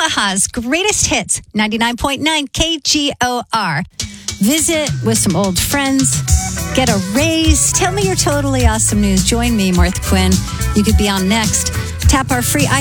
Baja's Greatest Hits, 99.9 KGOR. Visit with some old friends, get a raise, tell me your totally awesome news. Join me, Martha Quinn. You could be on next. Tap our free